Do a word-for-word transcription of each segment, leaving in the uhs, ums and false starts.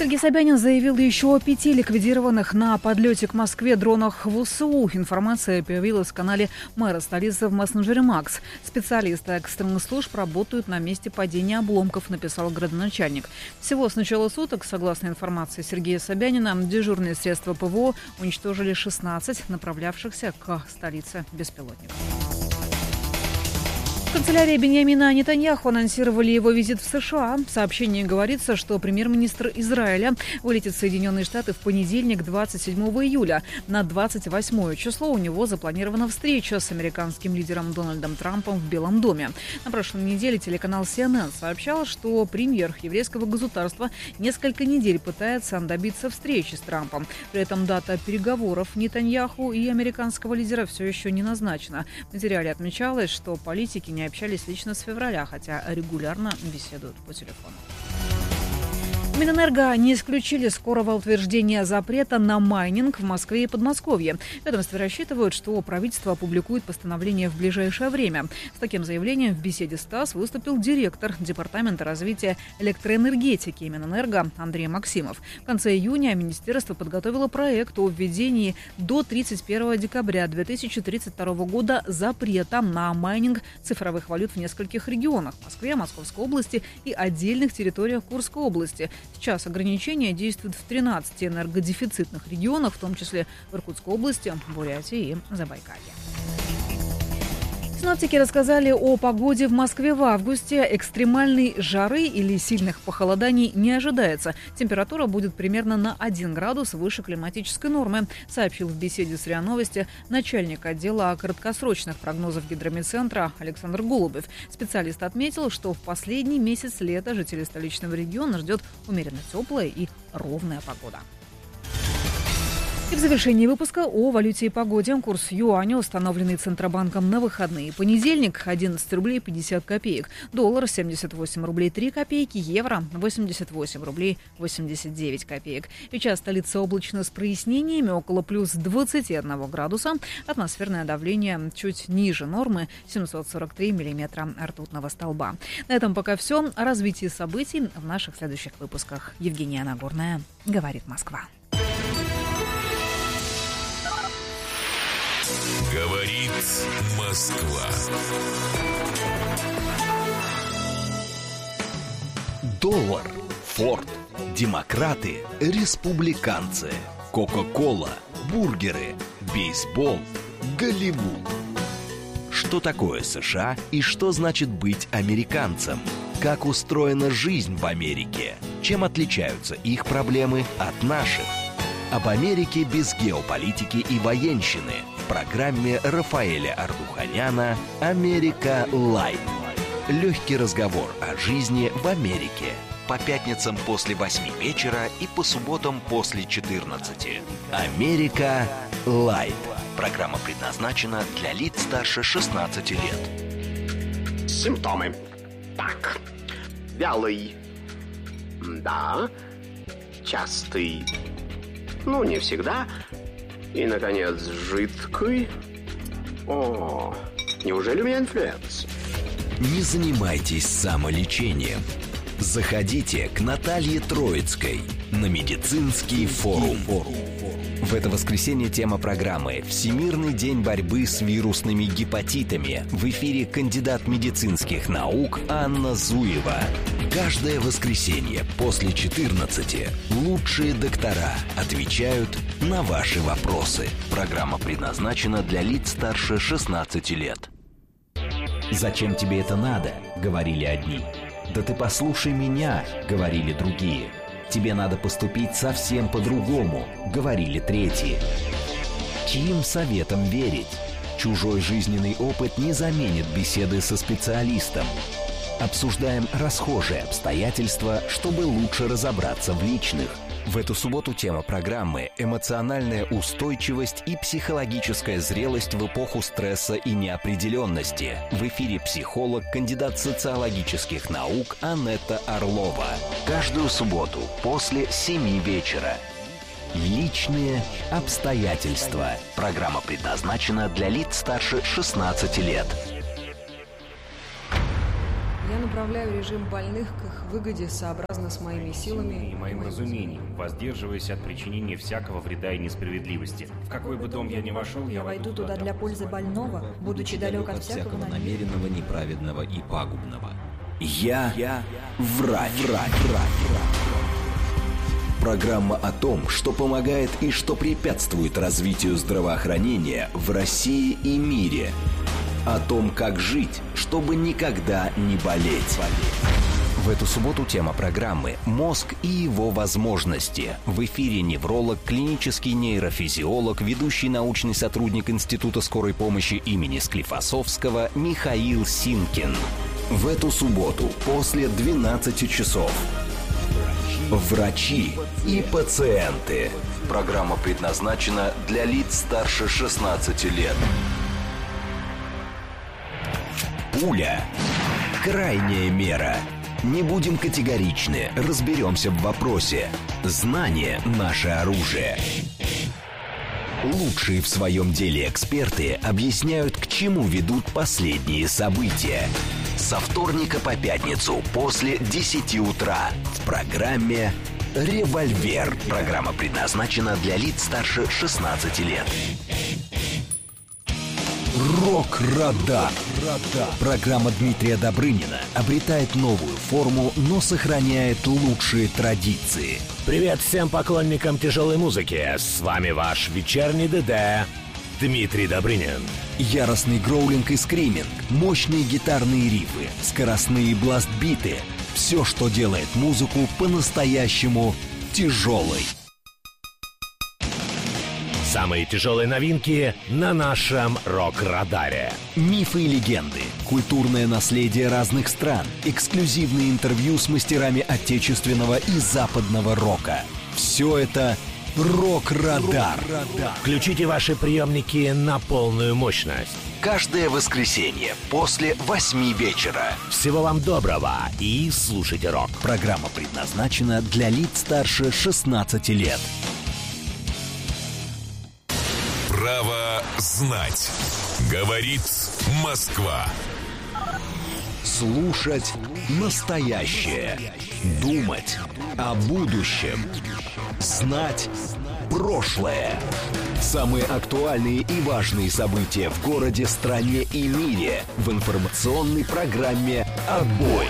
Сергей Собянин заявил еще о пяти ликвидированных на подлете к Москве дронах ВСУ. Информация появилась в канале мэра столицы в мессенджере Макс. Специалисты экстренных служб работают на месте падения обломков, написал градоначальник. Всего с начала суток, согласно информации Сергея Собянина, дежурные средства ПВО уничтожили шестнадцать направлявшихся к столице беспилотников. В канцелярии Биньямина Нетаньяху анонсировали его визит в США. В сообщении говорится, что премьер-министр Израиля вылетит в Соединенные Штаты в понедельник, двадцать седьмого июля. На двадцать восьмое число у него запланирована встреча с американским лидером Дональдом Трампом в Белом доме. На прошлой неделе телеканал си эн эн сообщал, что премьер еврейского государства несколько недель пытается добиться встречи с Трампом. При этом дата переговоров Нетаньяху и американского лидера все еще не назначена. В материале отмечалось, что политики не общались лично с февраля, хотя регулярно беседуют по телефону. Минэнерго не исключили скорого утверждения запрета на майнинг в Москве и Подмосковье. В ведомстве рассчитывают, что правительство опубликует постановление в ближайшее время. С таким заявлением в беседе с ТАСС выступил директор Департамента развития электроэнергетики Минэнерго Андрей Максимов. В конце июня министерство подготовило проект о введении до тридцать первого декабря две тысячи тридцать второго года запрета на майнинг цифровых валют в нескольких регионах – Москве, Московской области и отдельных территориях Курской области. Сейчас ограничения действуют в тринадцати энергодефицитных регионах, в том числе в Иркутской области, Бурятии и Забайкалье. Синоптики рассказали о погоде в Москве в августе. Экстремальной жары или сильных похолоданий не ожидается. Температура будет примерно на один градус выше климатической нормы, сообщил в беседе с РИА Новости начальник отдела краткосрочных прогнозов Гидромедцентра Александр Голубев. Специалист отметил, что в последний месяц лета жителей столичного региона ждет умеренно теплая и ровная погода. И в завершении выпуска о валюте и погоде. Курс юаня, установленный Центробанком на выходные. Понедельник – одиннадцать рублей пятьдесят копеек. Доллар – семьдесят восемь рублей три копейки. Евро – восемьдесят восемь рублей восемьдесят девять копеек. Сейчас столица облачно с прояснениями, около плюс двадцати одного градуса. Атмосферное давление чуть ниже нормы – семьсот сорок три миллиметра ртутного столба. На этом пока все. О развитии событий в наших следующих выпусках. Евгения Нагорная, говорит Москва. Говорит Москва. Доллар, Форд, демократы, республиканцы, Кока-кола, бургеры, бейсбол, Голливуд. Что такое США и что значит быть американцем? Как устроена жизнь в Америке? Чем отличаются их проблемы от наших? Об Америке без геополитики и военщины в программе Рафаэля Ардуханяна «Америка Лайт». Легкий разговор о жизни в Америке. По пятницам после восьми вечера и по субботам после четырнадцати. «Америка Лайт». Программа предназначена для лиц старше шестнадцати лет. Симптомы. Так. Вялый. Да. Частый. Ну, не всегда. И, наконец, жидкий. О, неужели у меня инфлюенс? Не занимайтесь самолечением. Заходите к Наталье Троицкой на медицинский форум. В это воскресенье тема программы «Всемирный день борьбы с вирусными гепатитами». В эфире кандидат медицинских наук Анна Зуева. Каждое воскресенье после четырнадцати лучшие доктора отвечают на ваши вопросы. Программа предназначена для лиц старше шестнадцати лет. «Зачем тебе это надо?» — говорили одни. «Да ты послушай меня», — говорили другие. «Тебе надо поступить совсем по-другому», — говорили третьи. Чьим советом верить? Чужой жизненный опыт не заменит беседы со специалистом. Обсуждаем расхожие обстоятельства, чтобы лучше разобраться в личных. В эту субботу тема программы «Эмоциональная устойчивость и психологическая зрелость в эпоху стресса и неопределенности». В эфире психолог, кандидат социологических наук Анетта Орлова. Каждую субботу после семи вечера. Личные обстоятельства. Программа предназначена для лиц старше шестнадцати лет. Я набрала направляю режим больных к их выгоде сообразно с моими силами и моим разумением, воздерживаясь от причинения всякого вреда и несправедливости. В какой бы дом я ни вошел, я войду туда для пользы больного, будучи далек от всякого намеренного, неправедного и пагубного. Я, я врач. врач, врач. Программа о том, что помогает и что препятствует развитию здравоохранения в России и мире. О том, как жить, чтобы никогда не болеть. В эту субботу тема программы «Мозг и его возможности». В эфире невролог, клинический нейрофизиолог, ведущий научный сотрудник Института скорой помощи имени Склифосовского Михаил Синкин. В эту субботу после двенадцати часов. Врачи и пациенты. Программа предназначена для лиц старше шестнадцати лет. Пуля. Крайняя мера. Не будем категоричны, разберемся в вопросе. Знание – наше оружие. Лучшие в своем деле эксперты объясняют, к чему ведут последние события. Со вторника по пятницу после десяти утра в программе «Револьвер». Программа предназначена для лиц старше шестнадцати лет. Рок-радар. Программа Дмитрия Добрынина обретает новую форму, но сохраняет лучшие традиции. Привет всем поклонникам тяжелой музыки. С вами ваш вечерний ДД Дмитрий Добрынин. Яростный гроулинг и скриминг, мощные гитарные рифы, скоростные бластбиты. Все, что делает музыку по-настоящему тяжелой. Самые тяжелые новинки на нашем рок-радаре. Мифы и легенды, культурное наследие разных стран, эксклюзивные интервью с мастерами отечественного и западного рока. Все это «Рок-радар». Включите ваши приемники на полную мощность. Каждое воскресенье после восьми вечера. Всего вам доброго и слушайте рок. Программа предназначена для лиц старше шестнадцати лет. Право знать. Говорит Москва. Слушать настоящее. Думать о будущем. Знать прошлое. Самые актуальные и важные события в городе, стране и мире в информационной программе «Отбой».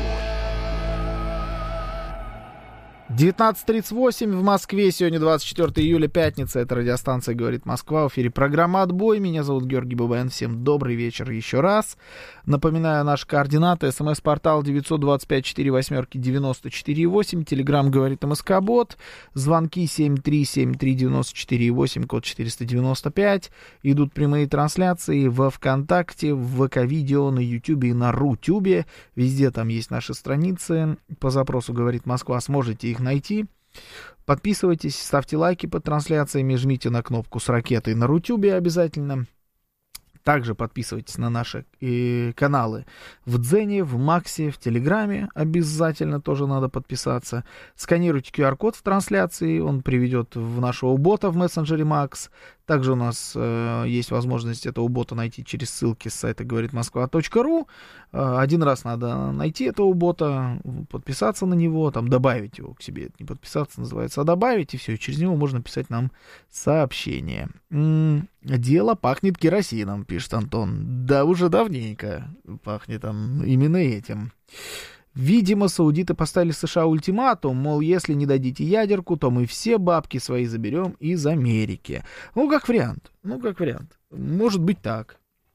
девятнадцать тридцать восемь в Москве. Сегодня двадцать четвёртого июля, пятница. Это радиостанция «Говорит Москва». В эфире программа «Отбой». Меня зовут Георгий Бабаян. Всем добрый вечер еще раз. Напоминаю, наши координаты. СМС-портал девятьсот двадцать пять сорок восемь девяносто четыре восемь. Телеграм «Говорит МСК-бот». Звонки семь три семь три девяносто четыре восемь, код четыреста девяносто пять. Идут прямые трансляции во ВКонтакте, в ВК-видео, на Ютубе и на Рутюбе. Везде там есть наши страницы. По запросу «Говорит Москва» сможете их найти. Подписывайтесь, ставьте лайки под трансляциями, жмите на кнопку с ракетой на Рутюбе обязательно. Также подписывайтесь на наши э, каналы в Дзене, в Максе, в Телеграме. Обязательно тоже надо подписаться. Сканируйте ку ар код в трансляции, он приведет в нашего бота в мессенджере Макс. Также у нас э, есть возможность этого бота найти через ссылки с сайта говорит москва точка ру. Э, один раз надо найти этого бота, подписаться на него, там добавить его к себе. Это не подписаться называется, а добавить, и все. И через него можно писать нам сообщение. М-м, дело пахнет керосином, пишет Антон. Да, уже давненько пахнет он именно этим. Видимо, саудиты поставили США ультиматум, мол, если не дадите ядерку, то мы все бабки свои заберем из Америки. Ну, как вариант. Ну, как вариант. Может быть так.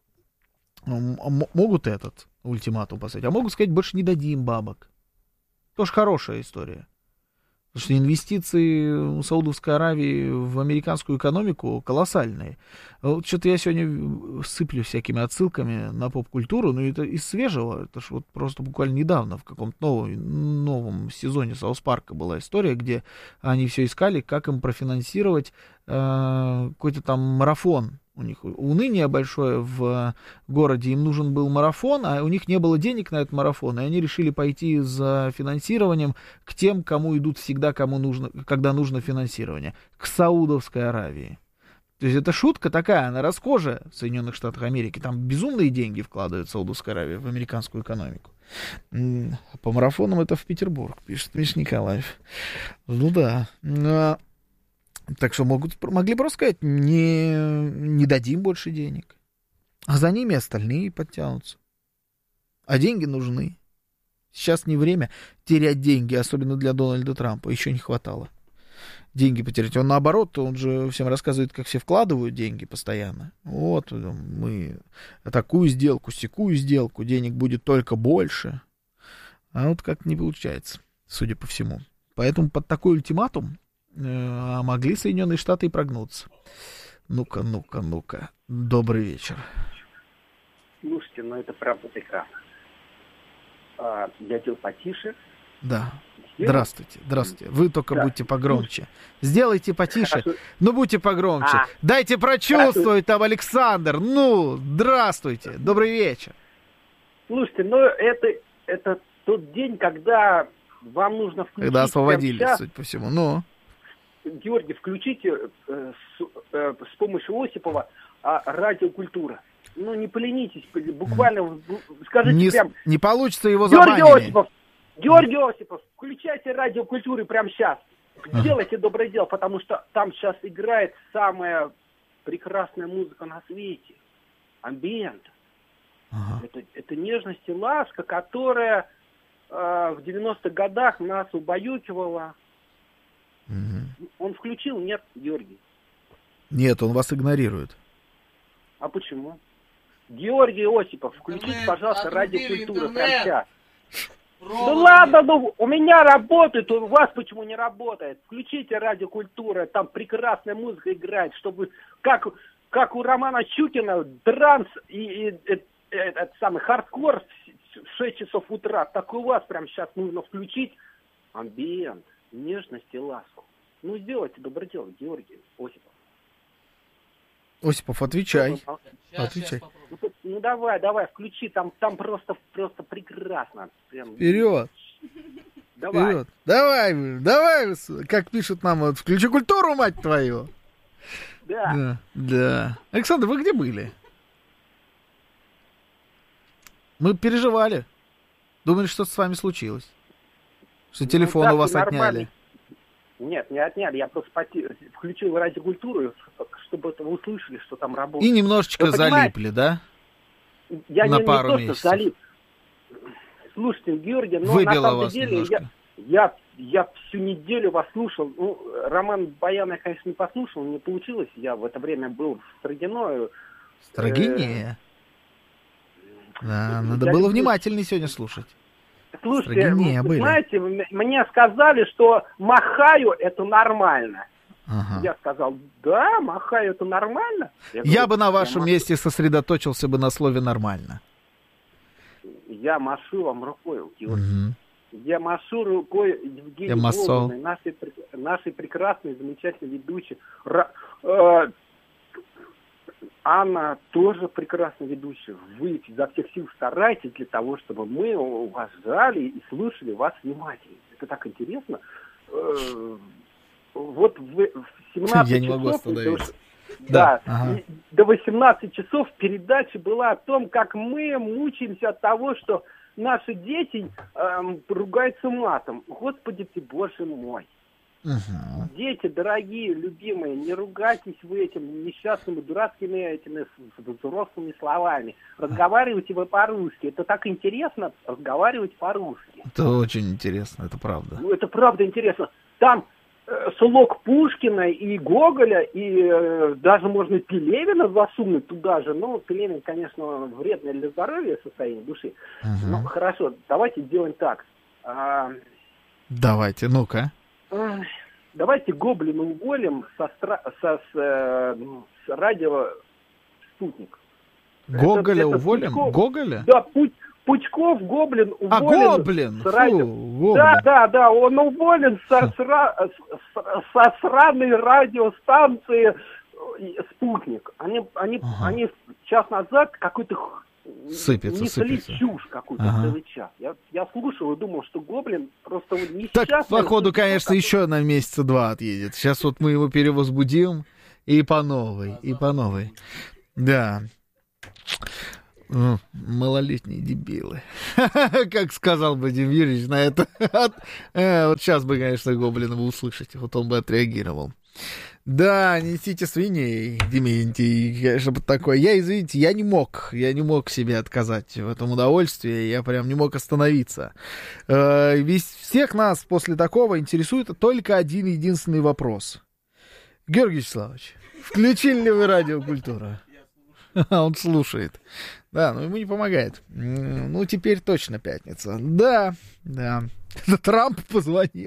М- могут этот ультиматум поставить. А могут сказать, больше не дадим бабок. Тоже хорошая история. Потому что инвестиции Саудовской Аравии в американскую экономику колоссальные. Вот что-то я сегодня сыплю всякими отсылками на поп-культуру, но это из свежего. Это ж вот просто буквально недавно в каком-то новом, новом сезоне Саус Парка была история, где они все искали, как им профинансировать э, какой-то там марафон. У них уныние большое в городе, им нужен был марафон, а у них не было денег на этот марафон, и они решили пойти за финансированием к тем, кому идут всегда, кому нужно, когда нужно финансирование, к Саудовской Аравии. То есть это шутка такая, она расхожая в Соединенных Штатах Америки, там безумные деньги вкладывает Саудовская Аравия в американскую экономику. По марафонам это в Петербург, пишет Миш Николаев. Ну да. А, так что могут, могли просто сказать, не, не дадим больше денег. А за ними остальные подтянутся. А деньги нужны. Сейчас не время терять деньги, особенно для Дональда Трампа. Еще не хватало деньги потерять. Он наоборот, он же всем рассказывает, как все вкладывают деньги постоянно. Вот, мы такую сделку, сякую сделку, денег будет только больше. А вот как-то не получается, судя по всему. Поэтому под такой ультиматум э, могли Соединенные Штаты и прогнуться. Ну-ка, ну-ка, ну-ка. Добрый вечер. Слушайте, ну это правда прекрасно. А, я делал потише. Да. Здравствуйте, здравствуйте. Вы только да. будьте погромче. Сделайте потише, Хорошо. но будьте погромче. А. Дайте прочувствовать Хорошо. там, Александр. Ну, здравствуйте, добрый вечер. Слушайте, ну это, это тот день, когда вам нужно включить... Когда освободили, судя по всему, ну... Георгий, включите э, с, э, с помощью Осипова э, радиокультура. Ну, не поленитесь, буквально mm. скажите не, прям... Не получится его Георгий забанили. Осипов, Георгий Осипов, включайте радиокультуру прямо сейчас. Делайте доброе дело, потому что там сейчас играет самая прекрасная музыка на свете. Амбиент. Ага. Это, это нежность и ласка, которая э, в девяностых годах нас убаюкивала. Угу. Он включил? Нет, Георгий? Нет, он вас игнорирует. А почему? Георгий Осипов, включите, интернет, пожалуйста, радиокультуру прямо сейчас. Да ладно, ну у меня работает, у вас почему не работает? Включите радиокультуру, там прекрасная музыка играет, чтобы как, как у Романа Щукина транс и, и, и, и этот самый хардкор в шесть часов утра, так у вас прямо сейчас нужно включить амбиент, нежность и ласку. Ну сделайте доброе дело, Георгий Осипов. Осипов, отвечай. Сейчас, отвечай. Сейчас ну, ну давай, давай, включи, там, там просто, просто прекрасно. Прям... Вперед. Давай. Вперед. Давай, давай, как пишут нам, вот, включи культуру, мать твою. Да. Да. Да. Александр, вы где были? Мы переживали. Думали, что с вами случилось. Что телефон ну, у вас нормально. Отняли. Нет, не отняли, я просто поти... включил радиокультуру, чтобы это вы услышали, что там работает. И немножечко залипли, да? Я на не, пару не то, месяцев. Что залип. Слушайте, Георгий, но Выбило на самом вас деле я, я, я всю неделю вас слушал. Ну, Роман Баян я, конечно, не послушал, не получилось. Я в это время был в Строгино. Строгине? Э... Да, надо я было люблю... внимательнее сегодня слушать. Слушайте, вы знаете, мне сказали, что махаю это нормально. Ага. Я сказал, да, махаю это нормально. Я, я говорю, бы на вашем я месте машу... сосредоточился бы на слове нормально. Я машу вам рукой, Георгий. Угу. Я машу рукой Евгении Волговой, нашей, нашей прекрасной, замечательной ведущей. Ра... Э... Анна тоже прекрасная ведущая. Вы изо всех сил стараетесь для того, чтобы мы уважали и слушали вас внимательно. Это так интересно. Вот в семнадцать Я не могу часов... остановиться. До, да, ага. до восемнадцати часов передача была о том, как мы мучаемся от того, что наши дети эм, ругаются матом. Господи ты, Боже мой. Угу. Дети, дорогие, любимые, не ругайтесь вы этими несчастными, дурацкими этими взрослыми словами. Разговаривайте вы по-русски. Это так интересно, разговаривать по-русски. Это очень интересно, это правда. Ну, это правда интересно. Там э, слог Пушкина и Гоголя, и э, даже можно Пелевина засунуть туда же. Ну, Пелевин, конечно, вредное для здоровья состояние души. Угу. Ну, хорошо, давайте сделаем так. А... Давайте, ну-ка. Давайте Гоблина уволим со, стра... со, с, э, с радио «Спутник». Гоголя это, это уволим? Пучков... Гоголя? Да, Путь... Пучков, Гоблин уволен. А, Гоблин! С радио... Фу, Гоблин. Да, да, да, он уволен со, сра... со сраной радиостанции «Спутник». Они, они, ага. они час назад какой-то... Сыпется, несли сыпется. чушь какую-то ага. целый час. Я, я слушал и думал, что Гоблин просто несчастный. Так, походу, конечно, какой... еще на месяца два отъедет. Сейчас вот мы его перевозбудим и по новой, и по новой. Да. Малолетние дебилы. Как сказал Владимир Юрьевич на это. Вот сейчас бы, конечно, Гоблина бы услышать. Вот он бы отреагировал. Да, несите свиней, Дементий, конечно, бы такое. Я, извините, я не мог, я не мог себе отказать в этом удовольствии, я прям не мог остановиться. Э, весь, всех нас после такого интересует только один единственный вопрос. Георгий Вячеславович, включили ли вы радиокультуру? Он слушает. Да, но ему не помогает. Ну, теперь точно пятница. Да, да. Трамп позвонил.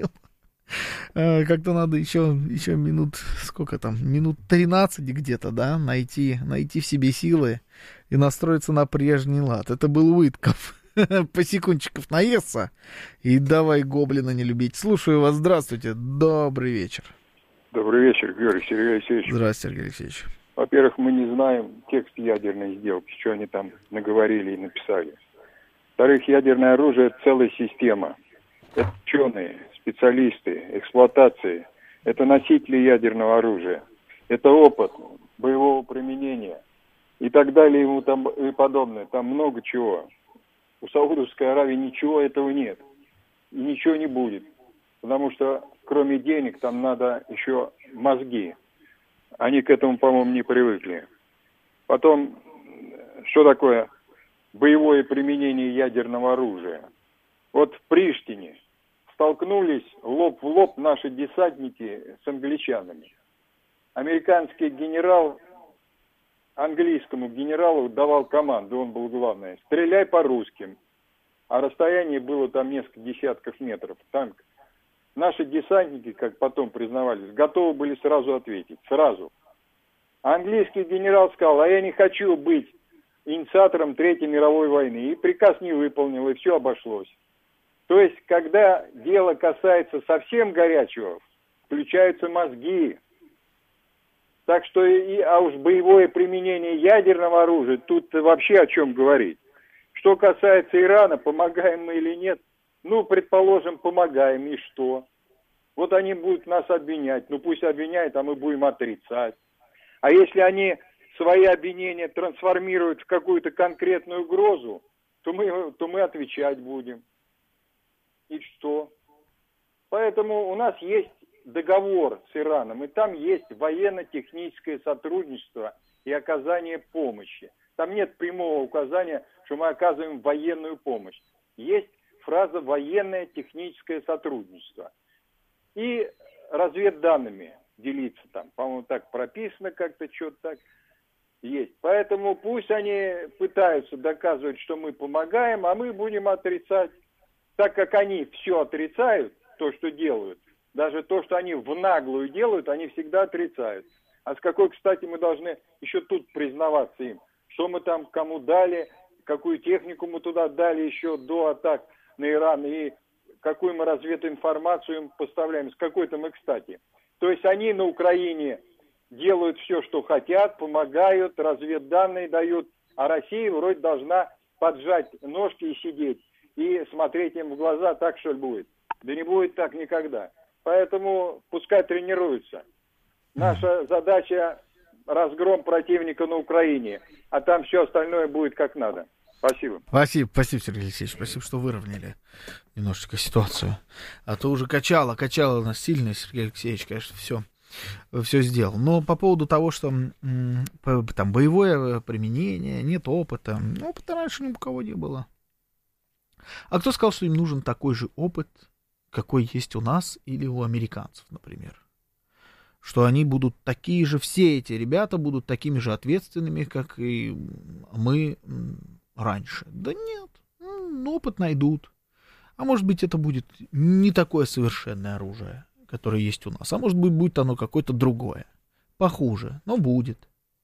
Как-то надо еще, еще минут, сколько там, минут тринадцать где-то, да, найти, найти в себе силы и настроиться на прежний лад. Это был Уитков. По секундчиков наесться и давай Гоблина не любить. Слушаю вас, здравствуйте, добрый вечер. Добрый вечер, Георгий Сергей Алексеевич. Здравствуйте, Сергей Алексеевич. Во-первых, мы не знаем текст ядерной сделки, что они там наговорили и написали. Во-вторых, ядерное оружие — это целая система. Это ученые, специалисты, эксплуатации. Это носители ядерного оружия. Это опыт боевого применения и так далее, ему там и подобное. Там много чего. У Саудовской Аравии ничего этого нет. И ничего не будет. Потому что кроме денег там надо еще мозги. Они к этому, по-моему, не привыкли. Потом, что такое боевое применение ядерного оружия? Вот в Приштине столкнулись лоб в лоб наши десантники с англичанами. Американский генерал английскому генералу давал команду, он был главный: стреляй по русским. А расстояние было там несколько десятков метров. Танк. Наши десантники, как потом признавались, готовы были сразу ответить. Сразу. А английский генерал сказал: а я не хочу быть инициатором Третьей мировой войны. И приказ не выполнил, и все обошлось. То есть, когда дело касается совсем горячего, включаются мозги. Так что, и, а уж боевое применение ядерного оружия, тут вообще о чем говорить. Что касается Ирана, помогаем мы или нет, ну, предположим, помогаем, и что? Вот они будут нас обвинять, ну пусть обвиняют, а мы будем отрицать. А если они свои обвинения трансформируют в какую-то конкретную угрозу, то мы, то мы отвечать будем. И что? Поэтому у нас есть договор с Ираном, и там есть военно-техническое сотрудничество и оказание помощи. Там нет прямого указания, что мы оказываем военную помощь. Есть фраза «военное техническое сотрудничество». И разведданными делиться там. По-моему, так прописано как-то, что-то так есть. Поэтому пусть они пытаются доказывать, что мы помогаем, а мы будем отрицать. Так как они все отрицают, то, что делают, даже то, что они в наглую делают, они всегда отрицают. А с какой, кстати, мы должны еще тут признаваться им? Что мы там кому дали, какую технику мы туда дали еще до атак на Иран, и какую мы развединформацию им поставляем, с какой-то мы, кстати. То есть они на Украине делают все, что хотят, помогают, разведданные дают, а Россия вроде должна поджать ножки и сидеть, и смотреть им в глаза, так что ли будет. Да не будет так никогда. Поэтому пускай тренируются. Наша задача — разгром противника на Украине, а там все остальное будет как надо. Спасибо. Спасибо, спасибо, Сергей Алексеевич. Спасибо, что выровняли немножечко ситуацию. А то уже качало, качало нас сильно, Сергей Алексеевич, конечно, все, все сделал. Но по поводу того, что м, там боевое применение, нет опыта. Опыта раньше ни у кого не было. А кто сказал, что им нужен такой же опыт, какой есть у нас или у американцев, например? Что они будут такие же, все эти ребята будут такими же ответственными, как и мы раньше. Да нет, опыт найдут. А может быть, это будет не такое совершенное оружие, которое есть у нас. А может быть, будет оно какое-то другое. Похуже, но будет.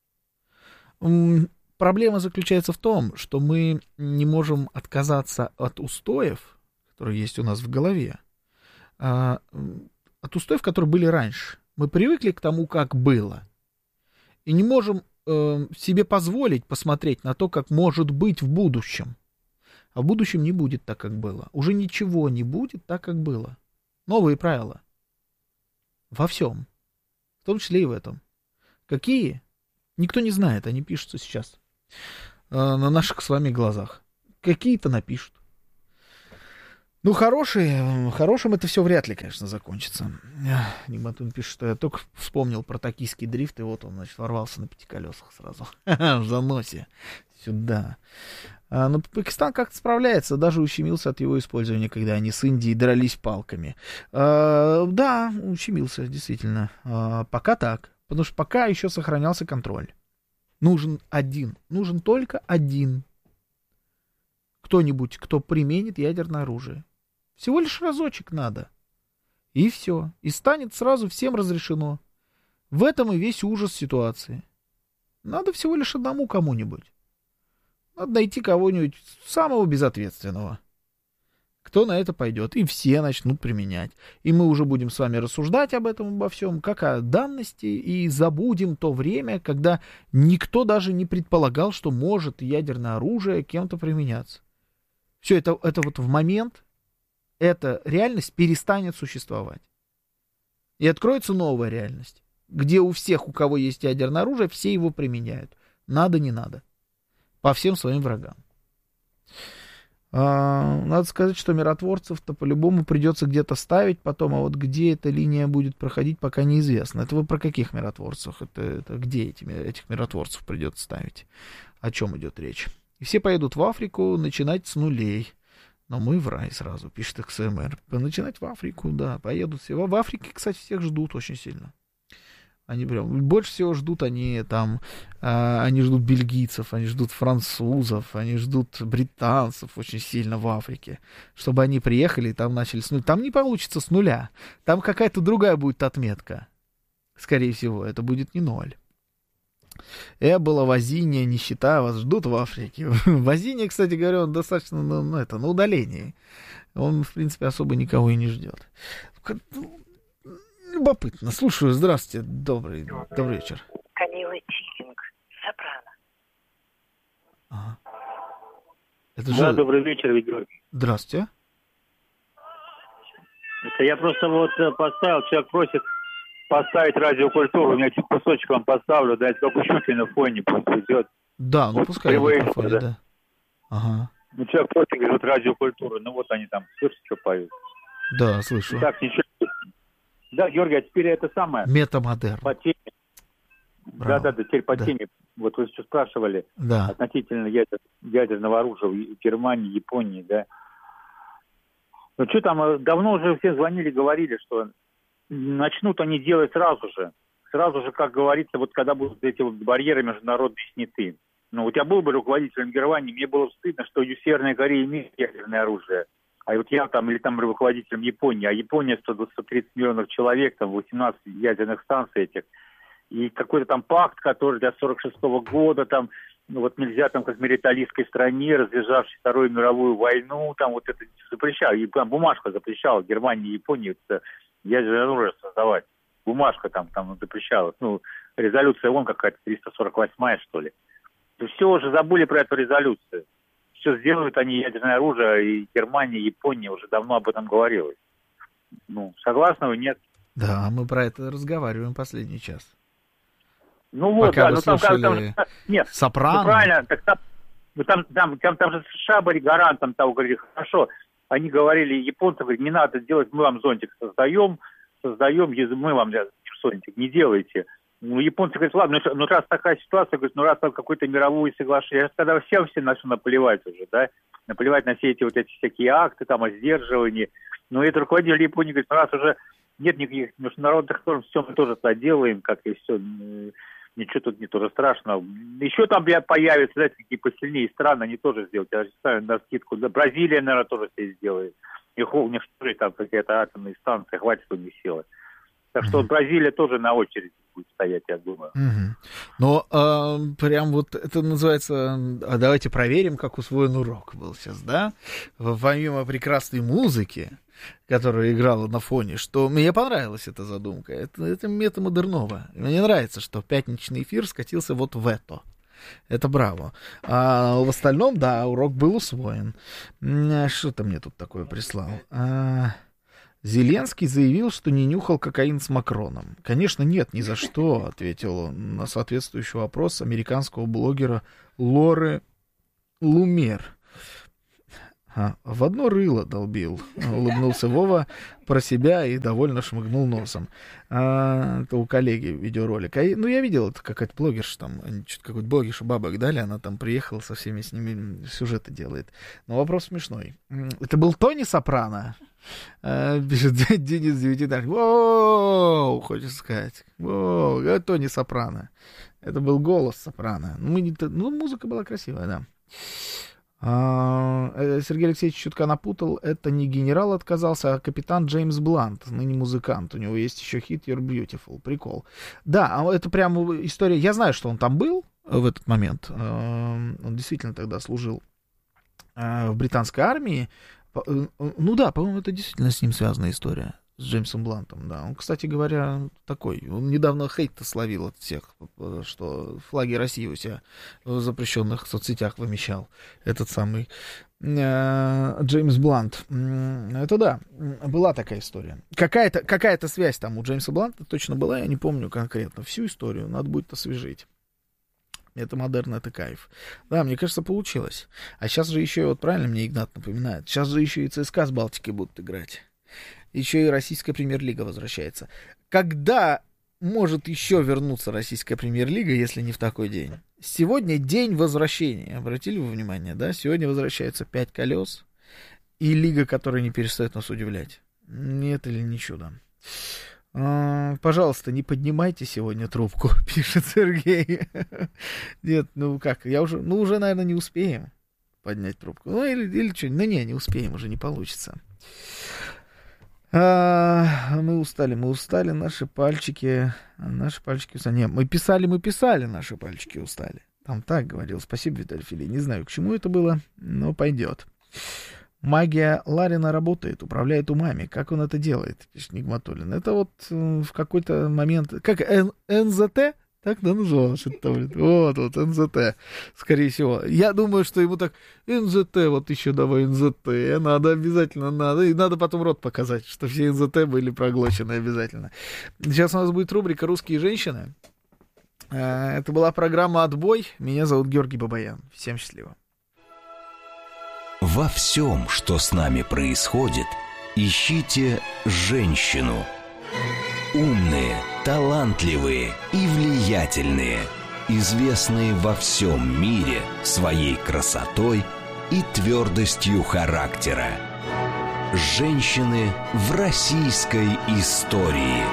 Проблема заключается в том, что мы не можем отказаться от устоев, которые есть у нас в голове, от устоев, которые были раньше. Мы привыкли к тому, как было, и не можем э, себе позволить посмотреть на то, как может быть в будущем. А в будущем не будет так, как было. Уже ничего не будет так, как было. Новые правила. Во всем. В том числе и в этом. Какие? Никто не знает, они пишутся сейчас. на наших с вами глазах. Какие-то напишут. Ну, хороший, хорошим это все вряд ли, конечно, закончится. Нигматун пишет, что я только вспомнил про токийский дрифт, и вот он, значит, ворвался на пятиколесах сразу. В заносе. Сюда. А, но Пакистан как-то справляется, даже ущемился от его использования, когда они с Индией дрались палками. А, да, ущемился, действительно. А, пока так. Потому что пока еще сохранялся контроль. Нужен один. Нужен только один. Кто-нибудь, кто применит ядерное оружие. Всего лишь разочек надо. И все. И станет сразу всем разрешено. В этом и весь ужас ситуации. Надо всего лишь одному кому-нибудь. Надо найти кого-нибудь самого безответственного. Кто на это пойдет. И все начнут применять. И мы уже будем с вами рассуждать об этом, обо всем, как о данности. И забудем то время, когда никто даже не предполагал, что может ядерное оружие кем-то применяться. Все это, это вот в момент, эта реальность перестанет существовать. И откроется новая реальность, где у всех, у кого есть ядерное оружие, все его применяют. Надо, не надо. По всем своим врагам. А, надо сказать, что миротворцев-то по-любому придется где-то ставить потом, а вот где эта линия будет проходить, пока неизвестно. Это вы про каких миротворцев? Это, это где эти, этих миротворцев придется ставить? О чем идет речь? И все поедут в Африку начинать с нулей. Но мы в рай сразу, пишет икс эм эр. Начинать в Африку, да, поедут все. В Африке, кстати, всех ждут очень сильно. Они прям, больше всего ждут они там, э, они ждут бельгийцев, они ждут французов, они ждут британцев очень сильно в Африке. Чтобы они приехали и там начали с нуля. Там не получится с нуля. Там какая-то другая будет отметка. Скорее всего, это будет не ноль. Эбола, возиния, нищета вас ждут в Африке. Возиния, кстати говоря, он достаточно ну, ну, это, на удалении. Он, в принципе, особо никого и не ждет. Любопытно. Слушаю. Здравствуйте. Добрый, добрый вечер. Камила Чикинг, сопрано. Ага. Это да, же... добрый вечер, Георгий. Здравствуйте. Это я просто вот поставил, человек просит поставить радиокультуру, у меня чуть кусочек вам поставлю, дать как ушки на фоне, пусть идет. Да, ну вот пускай на фоне, да. да. Ага. Ну, человек просит, говорит, вот радиокультуру, ну вот они там, слышите, что поют? Да, слышу. Так, ничего. Да, Георгий, а теперь это самое. Метамодерн. По теме. Да, да, да, теперь по да. теме. Вот вы сейчас спрашивали да. относительно ядер, ядерного оружия в Германии, Японии, да. Ну, что там, давно уже все звонили, говорили, что начнут они делать сразу же. Сразу же, как говорится, вот когда будут эти вот барьеры международные сняты. Ну, вот я был бы руководителем Германии, мне было стыдно, что Северная Корея имеет ядерное оружие. А вот я там, или там руководителем Японии, а Япония сто тридцать миллионов человек, там восемнадцать ядерных станций этих. И какой-то там пакт, который для сорок шестого года, там, ну, вот нельзя там, как в мириталистской стране, развязавшей Вторую мировую войну, там вот это запрещало. И там бумажка запрещала Германии и Японии это ядерное оружие создавать. Бумажка там, там запрещалась. Ну, резолюция ООН какая-то, триста сорок восьмая, что ли. И все уже забыли про эту резолюцию. Все сделают они ядерное оружие, и Германия, и Япония уже давно об этом говорилось. Ну, согласны вы, нет? Да, мы про это разговариваем последний час. Ну вот, пока да, вы ну там, слушали там, там, нет, Сопрано. Ну, правильно, так там, ну, там, там, там, там же США были гарантом того, говорили, хорошо, они говорили, японцы говорят, не надо делать, мы вам зонтик создаем, создаем, мы вам зонтик, не делайте. Ну, японцы говорят, ладно, ну, ну раз такая ситуация, говорят, ну раз там какое-то мировое соглашение, когда все все начали наплевать уже, да, наплевать на все эти вот эти всякие акты, там, о сдерживании, но это руководитель Японии говорит, ну раз уже нет никаких международных норм, все мы тоже это делаем, как и все, ничего тут не тоже страшного. Еще там появятся, знаете, такие посильнее страны, они тоже сделают, я ставлю на скидку, да, Бразилия, наверное, тоже все сделает, их у них тоже там какая-то атомная станция, хватит у них силы. Так что mm-hmm. Бразилия тоже на очереди будет стоять, я думаю. Mm-hmm. Но э, прям вот это называется, а давайте проверим, как усвоен урок был сейчас, да? Помимо прекрасной музыки, которая играла на фоне, что мне понравилась эта задумка. Это, это метамодерново. Мне нравится, что пятничный эфир скатился вот в это. Это браво. А в остальном, да, урок был усвоен. Что ты мне тут такое прислал? А... Зеленский заявил, что не нюхал кокаин с Макроном. Конечно, нет, ни за что, ответил он на соответствующий вопрос американского блогера Лоры Лумер. А, в одно рыло долбил. Улыбнулся Вова про себя и довольно шмыгнул носом. А, это у коллеги видеоролик. А, ну, я видел, это какая-то блогерша там, что-то какой-то блогершу бабок дали, она там приехала со всеми с ними, сюжеты делает. Но вопрос смешной. Это был Тони Сопрано? А, пишет Денис Девятиэтажник. Воу, хочется сказать. Воу, это Тони Сопрано. Это был голос Сопрано. Ну, мы не, ну музыка была красивая, да. Сергей Алексеевич чутка напутал. Это не генерал отказался, а капитан Джеймс Блант, ныне музыкант. У него есть еще хит You're Beautiful. Прикол. Да, это прям история. Я знаю, что он там был в этот момент. Он действительно тогда служил в британской армии. Ну да, по-моему, это действительно с ним связанная история. С Джеймсом Блантом, да. Он, кстати говоря, такой. Он недавно хейт-то словил от всех, что флаги России у себя в запрещенных соцсетях вымещал. Этот самый э, Джеймс Блант. Это да, была такая история. Какая-то, какая-то связь там у Джеймса Бланта точно была, я не помню конкретно всю историю, надо будет освежить. Это модерн, это кайф. Да, мне кажется, получилось. А сейчас же еще, вот правильно мне Игнат напоминает, сейчас же еще и ЦСКА с Балтикой будут играть. Еще и российская премьер-лига возвращается. Когда может еще вернуться российская премьер-лига, если не в такой день? Сегодня день возвращения. Обратили вы внимание, да? Сегодня возвращаются пять колес. И лига, которая не перестает нас удивлять. Нет или не чудо. А, пожалуйста, не поднимайте сегодня трубку, пишет Сергей. Нет, ну как, я уже, ну уже, наверное, не успеем поднять трубку. Ну или, или что, ну не, не успеем, уже не получится. А, мы устали, мы устали, наши пальчики, наши пальчики устали. Не, мы писали, мы писали, наши пальчики устали. Там так говорил. Спасибо, Виталий Филипп. Не знаю, к чему это было, но пойдет. Магия Ларина работает, управляет умами. Как он это делает, пишет Нигматуллин. Это вот в какой-то момент... Как эн зэ тэ? Так, да, называлось это таблетка. Вот, вот, эн зэ тэ, скорее всего. Я думаю, что ему так, эн зэ тэ, вот еще давай эн зэ тэ, надо, обязательно надо. И надо потом рот показать, что все эн зэ тэ были проглочены обязательно. Сейчас у нас будет рубрика «Русские женщины». Это была программа «Отбой». Меня зовут Георгий Бабаян. Всем счастливо. Во всем, что с нами происходит, ищите женщину. Умные, талантливые и влиятельные, известные во всем мире своей красотой и твердостью характера. Женщины в российской истории.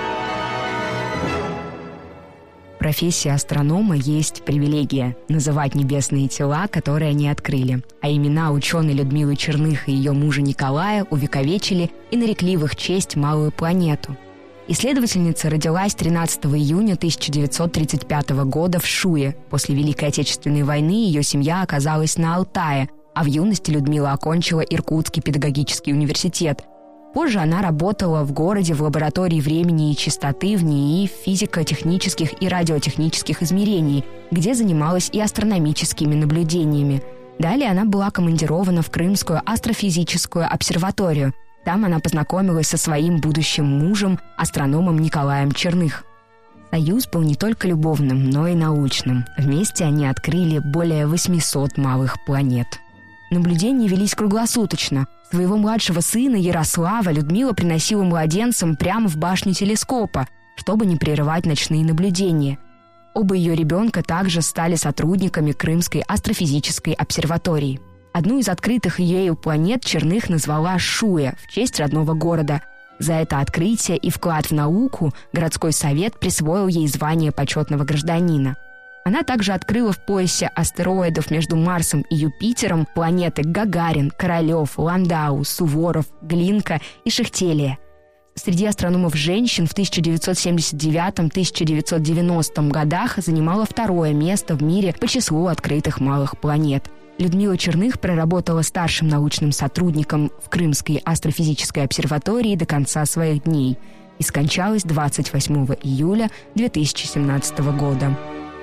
Профессия астронома есть привилегия – называть небесные тела, которые они открыли. А имена ученой Людмилы Черных и ее мужа Николая увековечили и нарекли в их честь малую планету. Исследовательница родилась тринадцатого июня тысяча девятьсот тридцать пятого года в Шуе. После Великой Отечественной войны ее семья оказалась на Алтае, а в юности Людмила окончила Иркутский педагогический университет. Позже она работала в городе в лаборатории времени и частоты в НИИ физико-технических и радиотехнических измерений, где занималась и астрономическими наблюдениями. Далее она была командирована в Крымскую астрофизическую обсерваторию. Там она познакомилась со своим будущим мужем, астрономом Николаем Черных. Союз был не только любовным, но и научным. Вместе они открыли более восемьсот малых планет. Наблюдения велись круглосуточно. Своего младшего сына Ярослава Людмила приносила младенцам прямо в башню телескопа, чтобы не прерывать ночные наблюдения. Оба ее ребенка также стали сотрудниками Крымской астрофизической обсерватории. Одну из открытых ею планет Черных назвала Шуя в честь родного города. За это открытие и вклад в науку городской совет присвоил ей звание почетного гражданина. Она также открыла в поясе астероидов между Марсом и Юпитером планеты Гагарин, Королев, Ландау, Суворов, Глинка и Шехтелия. Среди астрономов-женщин в тысяча девятьсот семьдесят девятом — тысяча девятьсот девяностом годах занимала второе место в мире по числу открытых малых планет. Людмила Черных проработала старшим научным сотрудником в Крымской астрофизической обсерватории до конца своих дней и скончалась двадцать восьмого июля две тысячи семнадцатого года.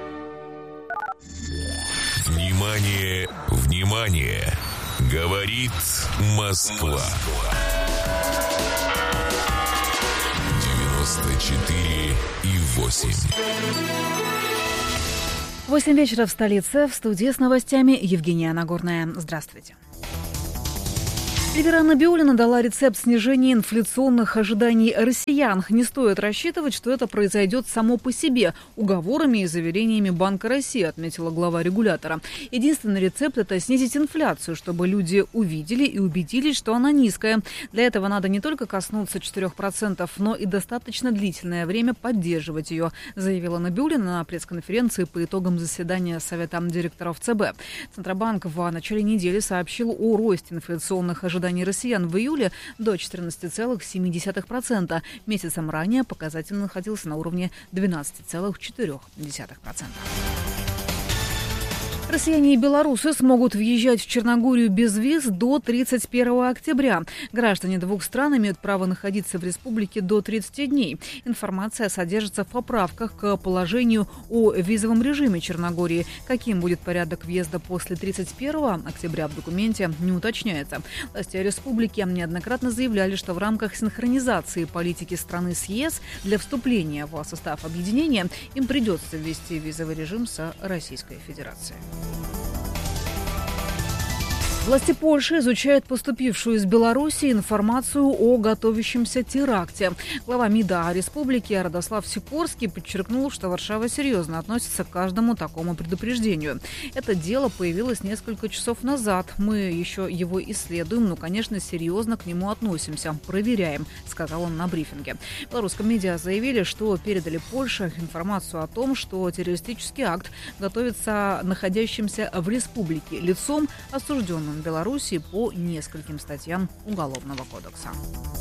Внимание, внимание! Говорит Москва. девяносто четыре и восемь. восемь вечера в столице. В студии с новостями Евгения Нагорная. Здравствуйте. Эльвира Набиуллина дала рецепт снижения инфляционных ожиданий россиян. Не стоит рассчитывать, что это произойдет само по себе, уговорами и заверениями Банка России, отметила глава регулятора. Единственный рецепт – это снизить инфляцию, чтобы люди увидели и убедились, что она низкая. Для этого надо не только коснуться четырех процентов, но и достаточно длительное время поддерживать ее, заявила Набиуллина на пресс-конференции по итогам заседания Совета директоров ЦБ. Центробанк в начале недели сообщил о росте инфляционных ожиданий россиян в июле до четырнадцати целых семи десятых процента. Месяцем ранее показатель находился на уровне двенадцати целых четырёх десятых процента. Россияне и белорусы смогут въезжать в Черногорию без виз до тридцать первого октября. Граждане двух стран имеют право находиться в республике до тридцати дней. Информация содержится в поправках к положению о визовом режиме Черногории. Каким будет порядок въезда после тридцать первого октября в документе не уточняется. Власти республики неоднократно заявляли, что в рамках синхронизации политики страны с ЕС для вступления в состав объединения им придется ввести визовый режим с Российской Федерацией. Власти Польши изучают поступившую из Беларуси информацию о готовящемся теракте. Глава МИДа республики Радослав Сикорский подчеркнул, что Варшава серьезно относится к каждому такому предупреждению. Это дело появилось несколько часов назад. Мы еще его исследуем, но, конечно, серьезно к нему относимся. Проверяем, сказал он на брифинге. В белорусском медиа заявили, что передали Польше информацию о том, что террористический акт готовится находящимся в республике лицом, осужденным в Беларуси по нескольким статьям Уголовного кодекса.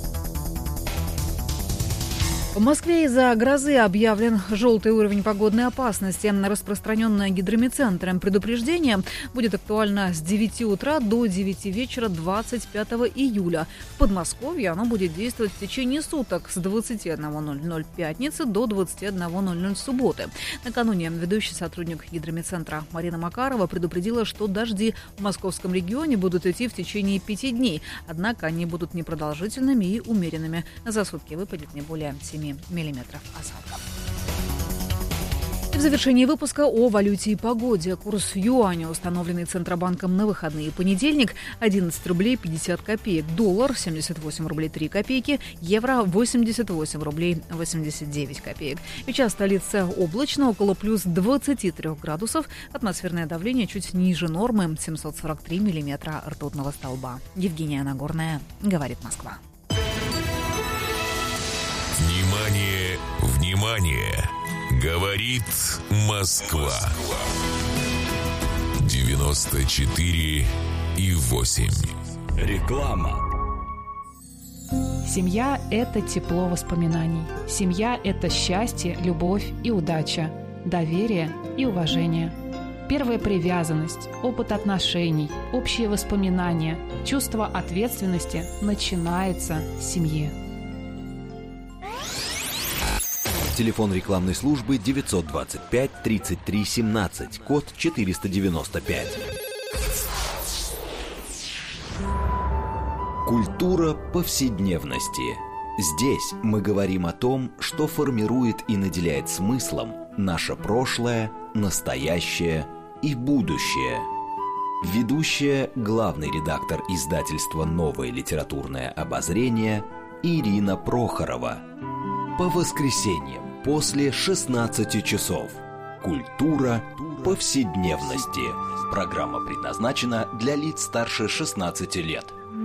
В Москве из-за грозы объявлен желтый уровень погодной опасности. Распространенное гидрометцентром предупреждение будет актуально с девяти утра до девяти вечера двадцать пятого июля. В Подмосковье оно будет действовать в течение суток с двадцати одного ноль ноль пятницы до двадцати одного ноль ноль субботы. Накануне ведущий сотрудник гидрометцентра Марина Макарова предупредила, что дожди в московском регионе будут идти в течение пяти дней. Однако они будут непродолжительными и умеренными. За сутки выпадет не более семи миллиметров осадков. В завершении выпуска о валюте и погоде. Курс юаня, установленный Центробанком на выходные понедельник, одиннадцать рублей пятьдесят копеек. Доллар семьдесят восемь рублей три копейки. Евро восемьдесят восемь рублей восемьдесят девять копеек. Сейчас столица облачно, около плюс двадцати трёх градусов. Атмосферное давление чуть ниже нормы, семьсот сорок три миллиметра ртутного столба. Евгения Нагорная, говорит Москва. Внимание, внимание! Говорит Москва. девяносто четыре и восемь. Реклама. Семья – это тепло воспоминаний. Семья – это счастье, любовь и удача, доверие и уважение. Первая привязанность, опыт отношений, общие воспоминания, чувство ответственности начинается с семьи. Телефон рекламной службы девятьсот двадцать пять тридцать три семнадцать, код четыреста девяносто пять. Культура повседневности. Здесь мы говорим о том, что формирует и наделяет смыслом наше прошлое, настоящее и будущее. Ведущая, главный редактор издательства «Новое литературное обозрение» Ирина Прохорова. По воскресеньям после шестнадцати часов. Культура повседневности. Программа предназначена для лиц старше шестнадцати лет.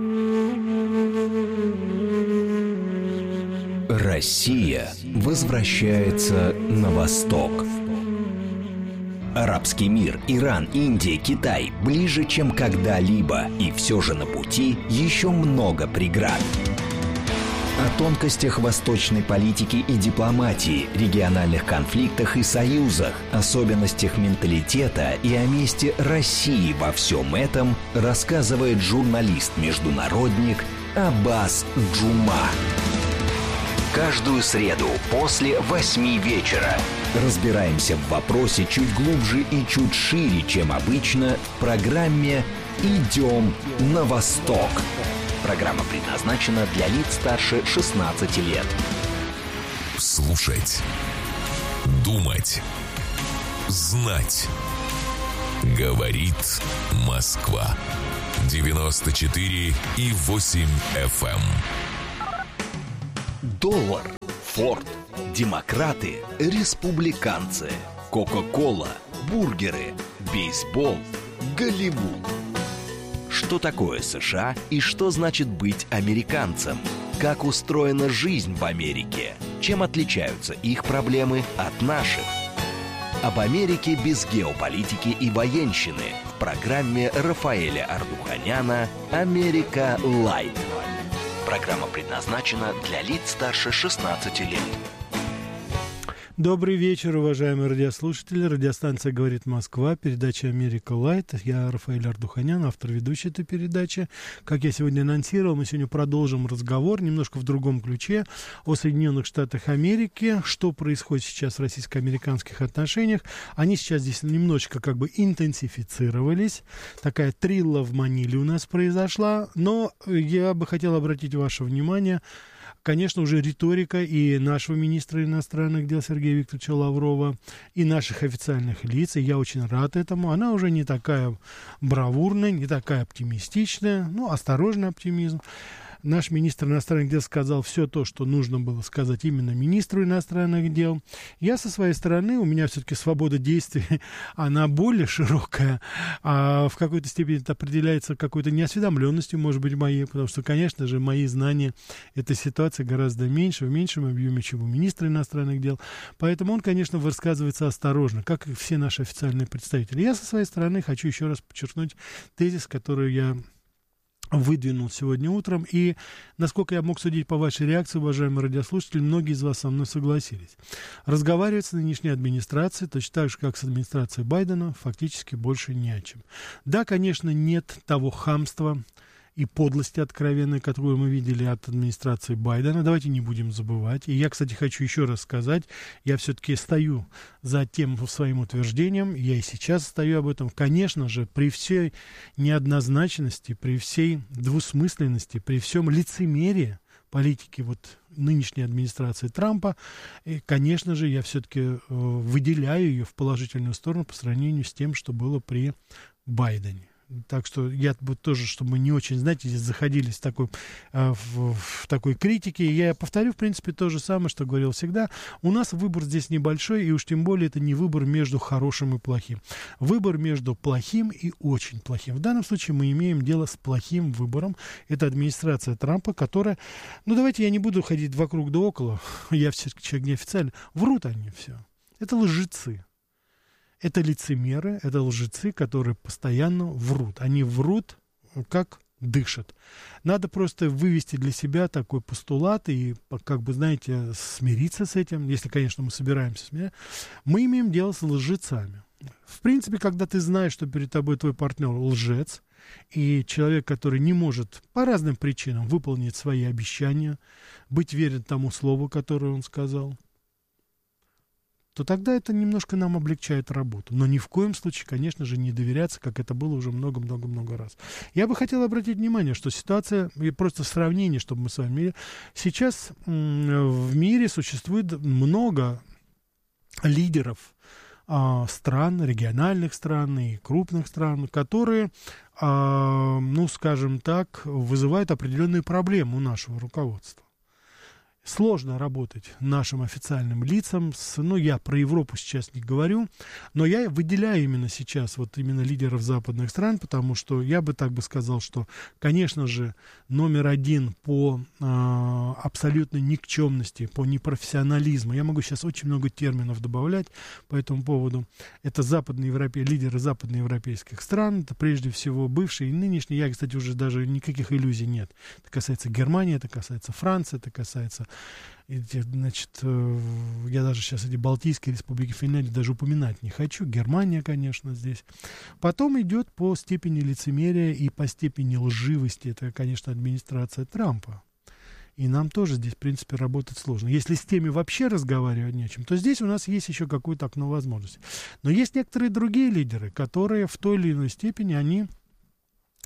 Россия возвращается на восток. Арабский мир, Иран, Индия, Китай ближе, чем когда-либо, и все же на пути еще много преград. О тонкостях восточной политики и дипломатии, региональных конфликтах и союзах, особенностях менталитета и о месте России во всем этом рассказывает журналист-международник Аббас Джума. Каждую среду после восьми вечера разбираемся в вопросе чуть глубже и чуть шире, чем обычно, в программе «Идем на восток». Программа предназначена для лиц старше шестнадцати лет. Слушать, думать, знать. Говорит Москва. девяносто четыре и восемь эф эм. Доллар, Форд, демократы, республиканцы, Кока-кола, бургеры, бейсбол, Голливуд. Что такое США и что значит быть американцем? Как устроена жизнь в Америке? Чем отличаются их проблемы от наших? Об Америке без геополитики и военщины в программе Рафаэля Ардуханяна «Америка Лайт». Программа предназначена для лиц старше шестнадцати лет. Добрый вечер, уважаемые радиослушатели. Радиостанция «Говорит Москва», передача «Америка Лайт». Я Рафаэль Ардуханян, автор ведущей этой передачи. Как я сегодня анонсировал, мы сегодня продолжим разговор немножко в другом ключе о Соединенных Штатах Америки, что происходит сейчас в российско-американских отношениях. Они сейчас здесь немножечко как бы интенсифицировались. Такая трилла в Маниле у нас произошла. Но я бы хотел обратить ваше внимание, конечно, уже риторика и нашего министра иностранных дел Сергея Викторовича Лаврова, и наших официальных лиц, и я очень рад этому. Она уже не такая бравурная, не такая оптимистичная, ну, осторожный оптимизм. Наш министр иностранных дел сказал все то, что нужно было сказать именно министру иностранных дел. Я со своей стороны, у меня все-таки свобода действий, она более широкая, а в какой-то степени это определяется какой-то неосведомленностью, может быть, моей, потому что, конечно же, мои знания этой ситуации гораздо меньше, в меньшем объеме, чем у министра иностранных дел. Поэтому он, конечно, высказывается осторожно, как и все наши официальные представители. Я со своей стороны хочу еще раз подчеркнуть тезис, который я выдвинул сегодня утром, и, насколько я мог судить по вашей реакции, уважаемые радиослушатели, многие из вас со мной согласились. Разговаривать с нынешней администрацией, точно так же, как с администрацией Байдена, фактически больше не о чем. Да, конечно, нет того хамства и подлости откровенной, которую мы видели от администрации Байдена. Давайте не будем забывать. И я, кстати, хочу еще раз сказать, я все-таки стою за тем своим утверждением, я и сейчас стою об этом. Конечно же, при всей неоднозначности, при всей двусмысленности, при всем лицемерии политики вот нынешней администрации Трампа, и, конечно же, я все-таки э, выделяю ее в положительную сторону по сравнению с тем, что было при Байдене. Так что я бы тоже, чтобы мы не очень, знаете, здесь заходили в такой, в, в такой критике. Я повторю, в принципе, то же самое, что говорил всегда. У нас выбор здесь небольшой, и уж тем более это не выбор между хорошим и плохим. Выбор между плохим и очень плохим. В данном случае мы имеем дело с плохим выбором. Это администрация Трампа, которая... Ну, давайте я не буду ходить вокруг да около. Я все-таки человек неофициальный. Врут они все. Это лжецы. Это лицемеры, это лжецы, которые постоянно врут. Они врут, как дышат. Надо просто вывести для себя такой постулат и, как бы, знаете, смириться с этим, если, конечно, мы собираемся смиряться. Мы имеем дело с лжецами. В принципе, когда ты знаешь, что перед тобой твой партнер лжец, и человек, который не может по разным причинам выполнить свои обещания, быть верен тому слову, которое он сказал, то тогда это немножко нам облегчает работу. Но ни в коем случае, конечно же, не доверяться, как это было уже много-много-много раз. Я бы хотел обратить внимание, что ситуация, и просто в сравнении, чтобы мы с вами... Сейчас в мире существует много лидеров а, стран, региональных стран и крупных стран, которые, а, ну, скажем так, вызывают определенные проблемы у нашего руководства. Сложно работать нашим официальным лицам, с, ну, я про Европу сейчас не говорю, но я выделяю именно сейчас вот именно лидеров западных стран, потому что я бы так бы сказал, что, конечно же, номер один по э, абсолютной никчемности, по непрофессионализму, я могу сейчас очень много терминов добавлять по этому поводу, это западные европе... лидеры западноевропейских стран, это прежде всего бывшие и нынешние, я, кстати, уже даже никаких иллюзий нет, это касается Германии, это касается Франции, это касается... Эти, значит, я даже сейчас эти Балтийские республики, Финляндии даже упоминать не хочу. Германия, конечно, здесь. Потом идет по степени лицемерия и по степени лживости. Это, конечно, администрация Трампа. И нам тоже здесь, в принципе, работать сложно. Если с теми вообще разговаривать не о чем, то здесь у нас есть еще какое-то окно возможностей. Но есть некоторые другие лидеры, которые в той или иной степени, они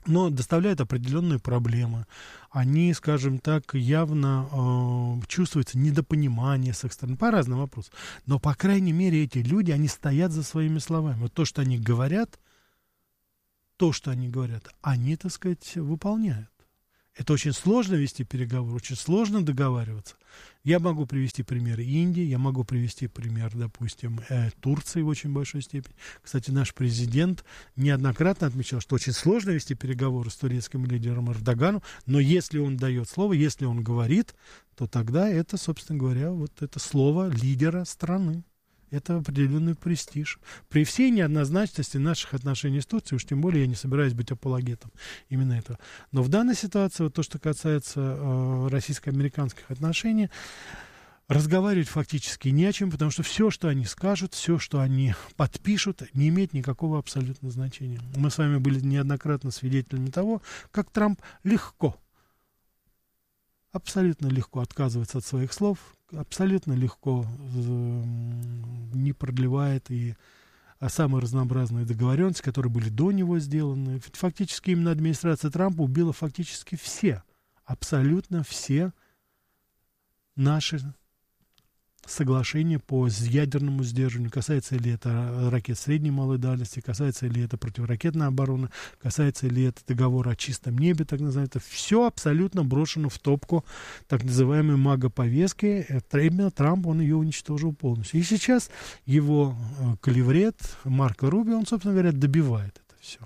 но доставляют определенные проблемы. Они, скажем так, явно э, чувствуется недопонимание с их стороны по разным вопросам. Но, по крайней мере, эти люди, они стоят за своими словами. Вот то, что они говорят, то, что они говорят, они, так сказать, выполняют. Это очень сложно вести переговоры, очень сложно договариваться. Я могу привести пример Индии, я могу привести пример, допустим, э, Турции в очень большой степени. Кстати, наш президент неоднократно отмечал, что очень сложно вести переговоры с турецким лидером Эрдоганом, но если он дает слово, если он говорит, то тогда это, собственно говоря, вот это слово лидера страны. Это определенный престиж. При всей неоднозначности наших отношений с Турцией, уж тем более я не собираюсь быть апологетом именно этого. Но в данной ситуации, вот то, что касается э, российско-американских отношений, разговаривать фактически не о чем, потому что все, что они скажут, все, что они подпишут, не имеет никакого абсолютно значения. Мы с вами были неоднократно свидетелями того, как Трамп легко, абсолютно легко отказывается от своих слов, абсолютно легко э, не продлевает и а самые разнообразные договоренности, которые были до него сделаны. Фактически именно администрация Трампа убила фактически все, абсолютно все наши соглашения по ядерному сдерживанию. Касается ли это ракет средней и малой дальности, касается ли это противоракетной обороны, касается ли это договора о чистом небе, так называемое. Это все абсолютно брошено в топку так называемой мага-повестки. Именно Трамп, он ее уничтожил полностью. И сейчас его клеврет Марко Рубио, он, собственно говоря, добивает это все.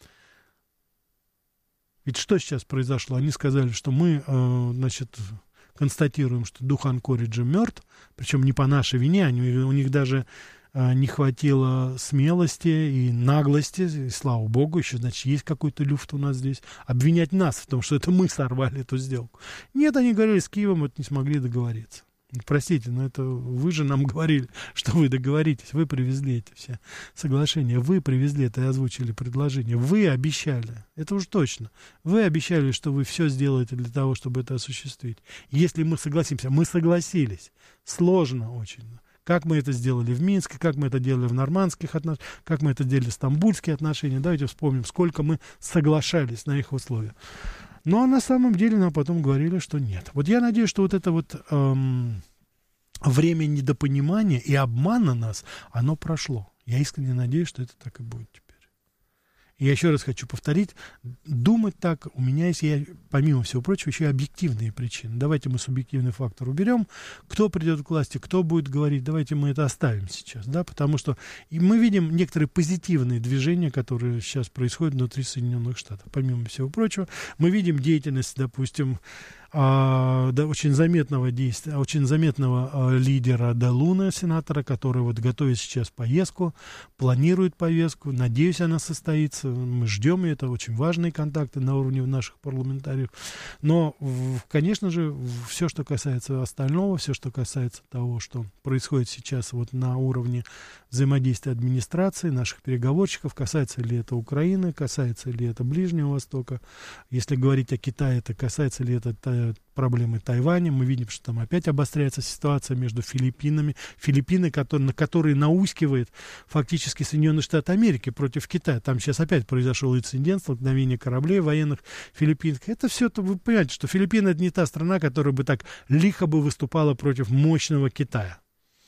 Ведь что сейчас произошло? Они сказали, что мы, значит, констатируем, что дух Анкориджа мертв, причем не по нашей вине, они, у них даже а, не хватило смелости и наглости, и, слава богу, еще, значит, есть какой-то люфт у нас здесь, обвинять нас в том, что это мы сорвали эту сделку. Нет, они говорили, с Киевом вот не смогли договориться. Простите, но это вы же нам говорили, что вы договоритесь, вы привезли эти все соглашения, вы привезли это и озвучили предложение, вы обещали, это уж точно, вы обещали, что вы все сделаете для того, чтобы это осуществить. Если мы согласимся, мы согласились, сложно очень. Как мы это сделали в Минске, как мы это делали в нормандских отношениях, как мы это делали в стамбульские отношения, давайте вспомним, сколько мы соглашались на их условия. Ну, а на самом деле нам потом говорили, что нет. Вот я надеюсь, что вот это вот эм, время недопонимания и обмана нас, оно прошло. Я искренне надеюсь, что это так и будет теперь. И я еще раз хочу повторить, думать так, у меня есть, я, помимо всего прочего, еще и объективные причины. Давайте мы субъективный фактор уберем. Кто придет к власти, кто будет говорить, давайте мы это оставим сейчас, да, потому что и мы видим некоторые позитивные движения, которые сейчас происходят внутри Соединенных Штатов. Помимо всего прочего, мы видим деятельность, допустим, А, да, очень заметного действия, очень заметного а, лидера Де Луна, сенатора, который вот готовит сейчас поездку, планирует поездку, надеюсь, она состоится, мы ждем ее, это очень важные контакты на уровне наших парламентариев, но, в, конечно же, все, что касается остального, все, что касается того, что происходит сейчас вот на уровне взаимодействия администрации, наших переговорщиков, касается ли это Украины, касается ли это Ближнего Востока, если говорить о Китае, это касается ли это проблемы Тайваня. Мы видим, что там опять обостряется ситуация между Филиппинами. Филиппины, которые, на которые наускивает фактически Соединенные Штаты Америки против Китая. Там сейчас опять произошел инцидент, столкновение кораблей военных филиппинских. Это все, вы понимаете, что Филиппины — это не та страна, которая бы так лихо бы выступала против мощного Китая.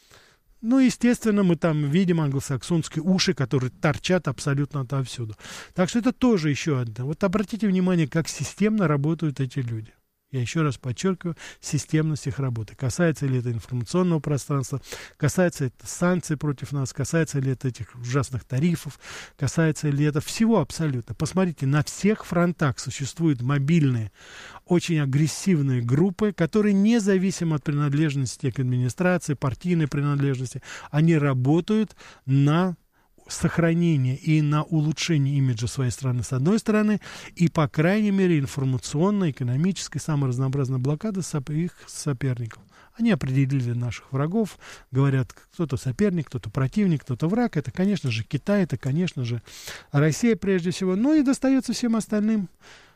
Ну, естественно, мы там видим англосаксонские уши, которые торчат абсолютно отовсюду. Так что это тоже еще одно. Вот обратите внимание, как системно работают эти люди. Я еще раз подчеркиваю, системность их работы. Касается ли это информационного пространства, касается это санкций против нас, касается ли это этих ужасных тарифов, касается ли это всего абсолютно. Посмотрите, на всех фронтах существуют мобильные, очень агрессивные группы, которые независимо от принадлежности к администрации, партийной принадлежности, они работают на сохранение и на улучшение имиджа своей страны с одной стороны, и, по крайней мере, информационной, экономической, самой разнообразной блокады их соперников. Они определили наших врагов, говорят, кто-то соперник, кто-то противник, кто-то враг. Это, конечно же, Китай, это, конечно же, Россия прежде всего. Ну и достается всем остальным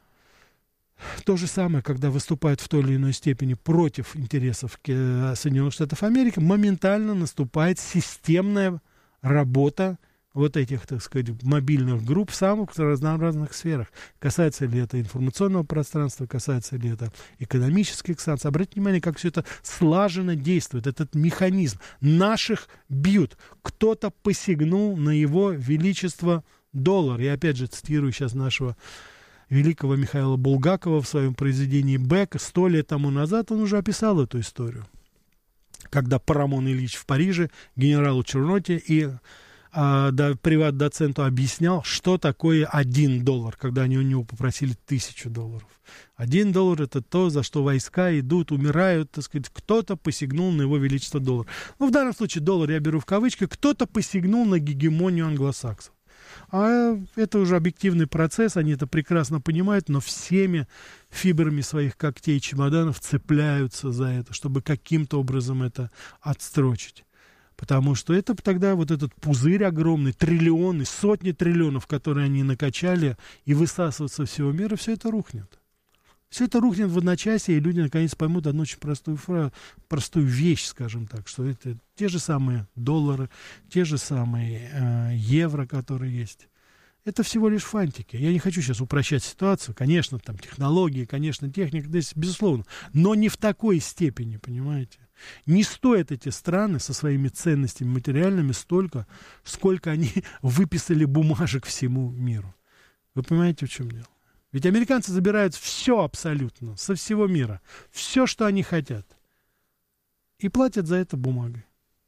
то же самое, когда выступают в той или иной степени против интересов Соединенных Штатов Америки, моментально наступает системная работа вот этих, так сказать, мобильных групп в самых разнообразных сферах. Касается ли это информационного пространства, касается ли это экономических санкций. Обратите внимание, как все это слаженно действует, этот механизм. Наших бьют. Кто-то посягнул на его величество доллар. Я опять же цитирую сейчас нашего великого Михаила Булгакова в своем произведении «Бек». Сто лет тому назад он уже описал эту историю. Когда Парамон Ильич в Париже генералу Черноте и а, да, приват-доценту объяснял, что такое один доллар, когда они у него попросили тысячу долларов. Один доллар — это то, за что войска идут, умирают, так сказать, кто-то посягнул на его величество доллар. Ну, в данном случае доллар я беру в кавычки, кто-то посягнул на гегемонию англосаксов. А это уже объективный процесс, они это прекрасно понимают, но всеми фибрами своих когтей и чемоданов цепляются за это, чтобы каким-то образом это отстрочить. Потому что это тогда вот этот пузырь огромный, триллионы, сотни триллионов, которые они накачали и высасывают со всего мира, все это рухнет. Все это рухнет в одночасье, и люди наконец поймут одну очень простую, фразу, простую вещь, скажем так, что это те же самые доллары, те же самые э, евро, которые есть. Это всего лишь фантики. Я не хочу сейчас упрощать ситуацию. Конечно, там технологии, конечно, техника, здесь безусловно, но не в такой степени, понимаете. Не стоят эти страны со своими ценностями материальными столько, сколько они выписали бумажек всему миру. Вы понимаете, в чем дело? Ведь американцы забирают все абсолютно, со всего мира. Все, что они хотят. И платят за это бумагой.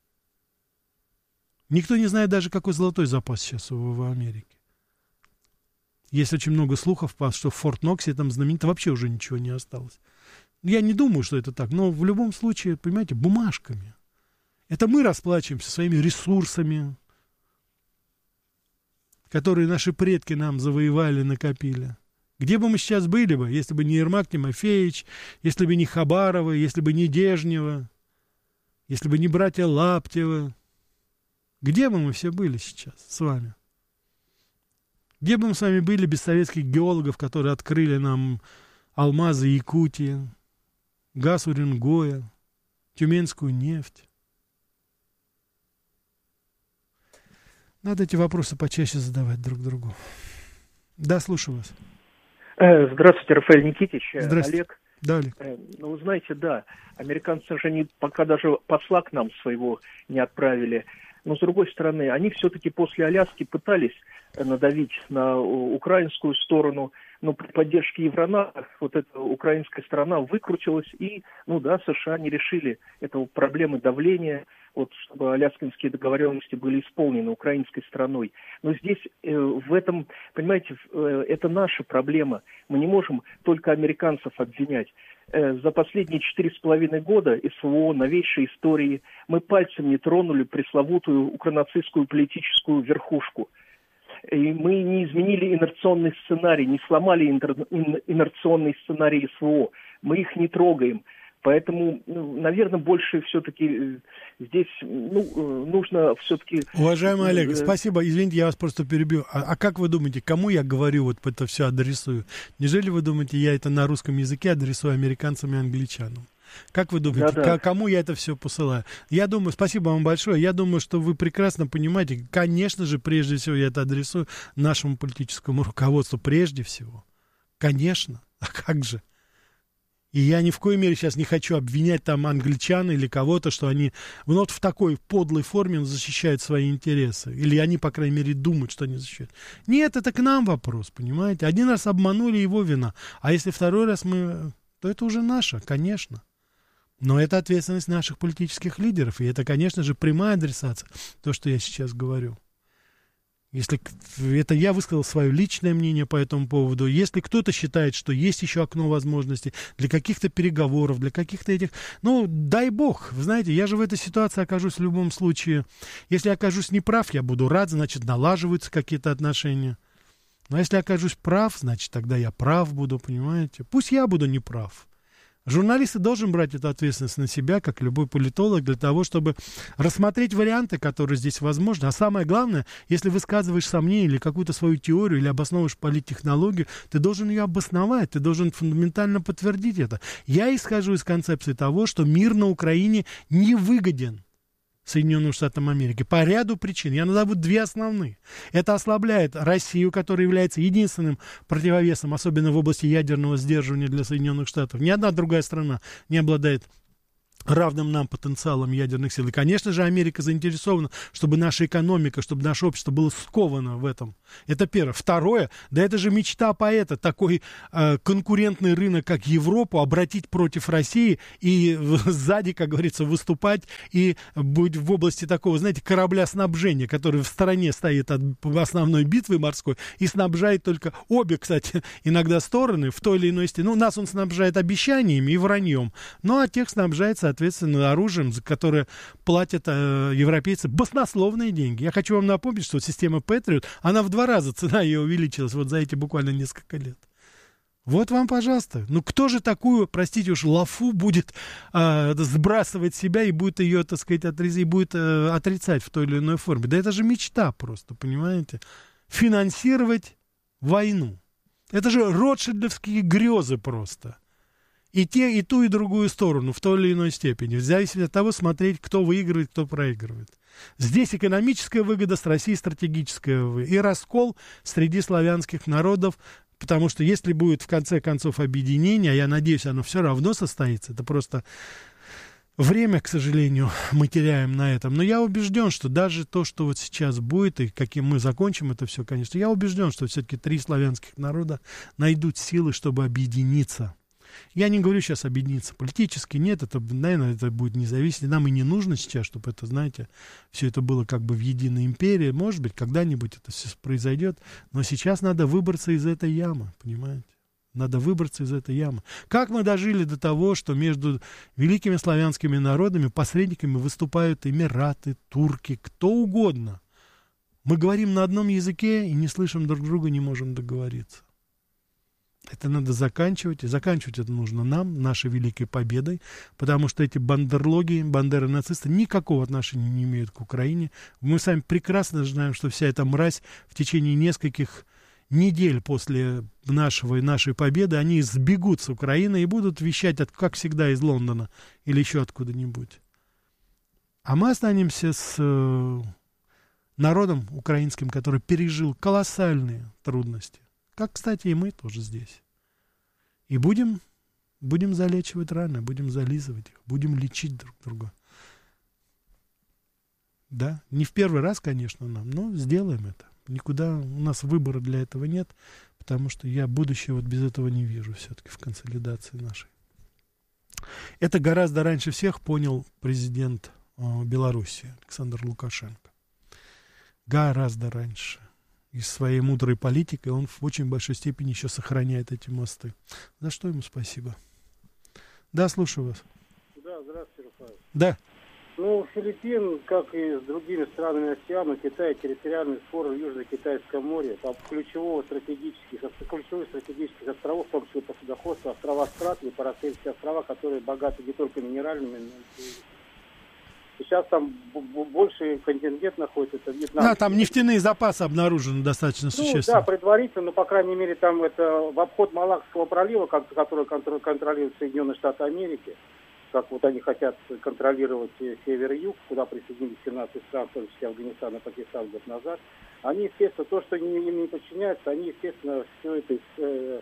Никто не знает даже, какой золотой запас сейчас в, в Америке. Есть очень много слухов, что в Форт Ноксе там знаменито вообще уже ничего не осталось. Я не думаю, что это так, но в любом случае, понимаете, бумажками. Это мы расплачиваемся своими ресурсами, которые наши предки нам завоевали, накопили. Где бы мы сейчас были бы, если бы не Ермак Тимофеевич, если бы не Хабарова, если бы не Дежнева, если бы не братья Лаптева? Где бы мы все были сейчас с вами? Где бы мы с вами были без советских геологов, которые открыли нам алмазы Якутии, газ Уренгоя, тюменскую нефть? Надо эти вопросы почаще задавать друг другу. Да, слушаю вас. Здравствуйте, Рафаэль Никитич. Здравствуйте. Олег. Да, Олег. Ну, вы знаете, да, американцы же не, пока даже посла к нам своего не отправили. Но, с другой стороны, они все-таки после Аляски пытались надавить на украинскую сторону, но при поддержке Евронато вот эта украинская сторона выкрутилась, и, ну да, США не решили эту проблему давления, вот, чтобы аляскинские договоренности были исполнены украинской стороной. Но здесь, э, в этом, понимаете, э, это наша проблема. Мы не можем только американцев обвинять. Э, за последние четыре с половиной года СВО, новейшей истории, мы пальцем не тронули пресловутую укронацистскую политическую верхушку. И мы не изменили инерционный сценарий, не сломали инер, инерционный сценарий СВО. Мы их не трогаем. Поэтому, ну, наверное, больше все-таки здесь ну, нужно все-таки... Уважаемый Олег, спасибо. Извините, я вас просто перебью. А, а как вы думаете, кому я говорю, вот это все адресую? Неужели вы думаете, я это на русском языке адресую американцам и англичанам? Как вы думаете, Да-да. к- кому я это все посылаю? Я думаю, спасибо вам большое. Я думаю, что вы прекрасно понимаете, конечно же, прежде всего я это адресую нашему политическому руководству. Прежде всего. Конечно. А как же? И я ни в коей мере сейчас не хочу обвинять там англичан или кого-то, что они ну, вот в такой подлой форме защищают свои интересы. Или они, по крайней мере, думают, что они защищают. Нет, это к нам вопрос, понимаете? Один раз обманули, его вина. А если второй раз мы... то это уже наша, конечно. Но это ответственность наших политических лидеров. И это, конечно же, прямая адресация, то, что я сейчас говорю. Если это я высказал свое личное мнение по этому поводу, если кто-то считает, что есть еще окно возможностей для каких-то переговоров, для каких-то этих, ну, дай бог, вы знаете, я же в этой ситуации окажусь в любом случае. Если я окажусь неправ, я буду рад, значит, налаживаются какие-то отношения. Но если я окажусь прав, значит, тогда я прав буду, понимаете? Пусть я буду неправ. Журналист должен брать эту ответственность на себя, как любой политолог, для того, чтобы рассмотреть варианты, которые здесь возможны. А самое главное, если высказываешь сомнения или какую-то свою теорию, или обосновываешь политтехнологию, ты должен ее обосновать, ты должен фундаментально подтвердить это. Я исхожу из концепции того, что мир на Украине не выгоден. Соединенным Штатам Америки по ряду причин. Я назову две основные. Это ослабляет Россию, которая является единственным противовесом, особенно в области ядерного сдерживания для Соединенных Штатов. Ни одна другая страна не обладает равным нам потенциалом ядерных сил. И, конечно же, Америка заинтересована, чтобы наша экономика, чтобы наше общество было сковано в этом. Это первое. Второе, да это же мечта поэта, такой э, конкурентный рынок, как Европу, обратить против России и сзади, как говорится, выступать и быть в области такого, знаете, корабля снабжения, который в стороне стоит от основной битвы морской и снабжает только обе, кстати, иногда стороны в той или иной степени. Ну, нас он снабжает обещаниями и враньем, ну, а тех снабжает, соответственно, оружием, за которое платят э, европейцы баснословные деньги. Я хочу вам напомнить, что система Patriot, она в два раза, цена ее увеличилась вот за эти буквально несколько лет. Вот вам, пожалуйста. Ну, кто же такую, простите уж, лафу будет э, сбрасывать с себя и будет ее, так сказать, отрезать, и будет э, отрицать в той или иной форме? Да это же мечта просто, понимаете? Финансировать войну. Это же ротшильдовские грезы просто. И те, и ту, и другую сторону в той или иной степени. В зависимости от того, смотреть, кто выигрывает, кто проигрывает. Здесь экономическая выгода, с Россией стратегическая выгода. И раскол среди славянских народов. Потому что если будет в конце концов объединение, а я надеюсь, оно все равно состоится, это просто время, к сожалению, мы теряем на этом. Но я убежден, что даже то, что вот сейчас будет, и каким мы закончим это все, конечно, я убежден, что все-таки три славянских народа найдут силы, чтобы объединиться. Я не говорю сейчас объединиться политически, нет, это, наверное, это будет независимо. Нам и не нужно сейчас, чтобы это, знаете, все это было как бы в единой империи. Может быть, когда-нибудь это все произойдет, но сейчас надо выбраться из этой ямы, понимаете? Надо выбраться из этой ямы. Как мы дожили до того, что между великими славянскими народами посредниками выступают эмираты, турки, кто угодно. Мы говорим на одном языке и не слышим друг друга, не можем договориться. Это надо заканчивать, и заканчивать это нужно нам, нашей великой победой, потому что эти бандерлоги, бандеры-нацисты никакого отношения не имеют к Украине. Мы сами прекрасно знаем, что вся эта мразь в течение нескольких недель после нашего, нашей победы, они сбегут с Украины и будут вещать, от, как всегда, из Лондона или еще откуда-нибудь. А мы останемся с э, народом украинским, который пережил колоссальные трудности. Как, кстати, и мы тоже здесь. И будем, будем залечивать раны, будем зализывать их, будем лечить друг друга. Да, не в первый раз, конечно, нам, но сделаем это. Никуда у нас выбора для этого нет, потому что я будущее вот без этого не вижу все-таки в консолидации нашей. Это гораздо раньше всех понял президент э, Беларуси Александр Лукашенко. Гораздо раньше. И своей мудрой политикой он в очень большой степени еще сохраняет эти мосты. За что ему спасибо. Да, слушаю вас. Да, здравствуйте, Рафаэль. Да. Ну, Филиппин, как и с другими странами океана, Китай территориальный спор в Южно-Китайском море, там ключевого стратегических, ключевых стратегических островов, в том числе по судоходству, острова Стратли, Парацельские острова, которые богаты не только минеральными, но и... Сейчас там больше контингент находится, это Вьетнам. Да, там нефтяные запасы обнаружены достаточно существенно. Ну, да, предварительно, но, по крайней мере, там это в обход Малакского пролива, который контролирует Соединенные Штаты Америки, как вот они хотят контролировать север и юг, куда присоединились семнадцать стран, в том числе Афганистан и Пакистан год назад. Они, естественно, то, что им не подчиняются, они, естественно, все это э,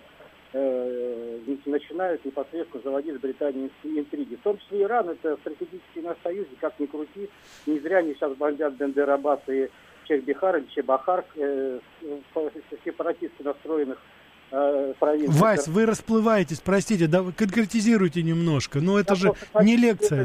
э, начинают непосредственно заводить с Британией интриги. В том числе Иран, это стратегический наш союзник, как ни крути. Не зря они сейчас бомбят Бендер-Аббас и Чеб-Бихар, или Чеб-Ахар, э, сепаратистски настроенных э, провинций. Вась, вы расплываетесь, простите, да, вы конкретизируйте немножко, но это Я же не лекция.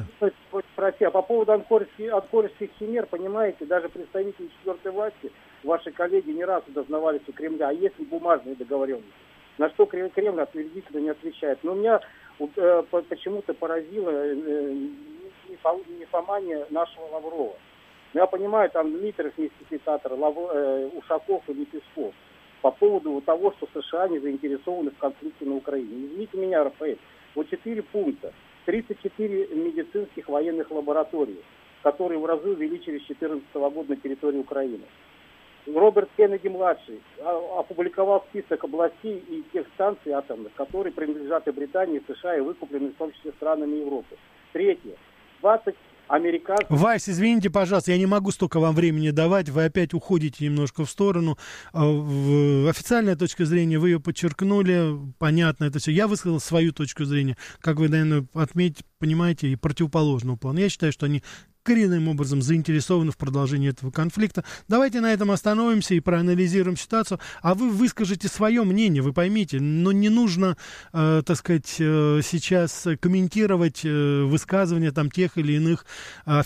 А по поводу анкорских, анкорских химер, понимаете, даже представители четвертой власти, ваши коллеги не раз дознавались у Кремля, а если бумажные договоренности? На что Кремль утвердительно не отвечает. Но меня э, почему-то поразила э, мифомания нашего Лаврова. Я понимаю, там Дмитриев, мистификатор, Лав, э, Ушаков и Песков по поводу того, что США не заинтересованы в конфликте на Украине. Извините меня, Рафаэль, вот четыре пункта. тридцать четыре медицинских военных лабораторий, которые в разы увеличились с две тысячи четырнадцатого года на территории Украины. Роберт Кеннеди-младший опубликовал список областей и тех станций атомных, которые принадлежат и Британии, и США, и выкуплены в том числе странами Европы. Третье. двадцать американцы... Вась, извините, пожалуйста, я не могу столько вам времени давать, вы опять уходите немножко в сторону. Официальная точка зрения, вы ее подчеркнули, понятно это все. Я высказал свою точку зрения, как вы, наверное, отметите, понимаете, и противоположного плана. Я считаю, что они коренным образом заинтересованы в продолжении этого конфликта. Давайте на этом остановимся и проанализируем ситуацию. А вы выскажите свое мнение, вы поймите. Но не нужно, э, так сказать, э, сейчас комментировать э, высказывания там тех или иных э,